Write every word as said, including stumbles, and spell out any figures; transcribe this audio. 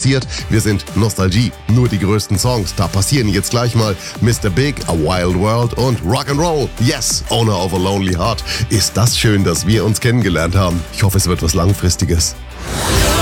passiert. Wir sind Nostalgie, nur die größten Songs. Da passieren jetzt gleich mal Mister Big, A Wild World und Rock'n'Roll. Yes, Owner of a Lonely Heart. Ist das schön, dass wir uns kennengelernt haben. Ich hoffe, es wird was Langfristiges.